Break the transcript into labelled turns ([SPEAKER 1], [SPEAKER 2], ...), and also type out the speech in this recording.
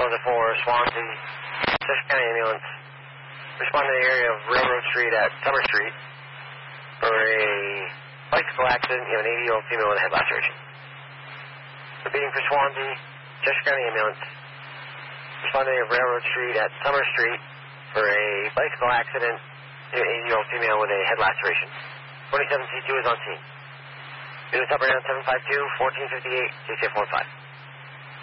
[SPEAKER 1] 704, Swansea, Chester County Ambulance. Respond to the area of Railroad Street at Summer Street for a bicycle accident. You have an 80-year-old female with a head laceration. Repeating for Swansea, Chester County Ambulance. Respond to the area of Railroad Street at Summer Street for a bicycle accident. You have an 80-year-old female with a head laceration. 27C2 is on scene. Units up and down 752, 1458, JCF 15.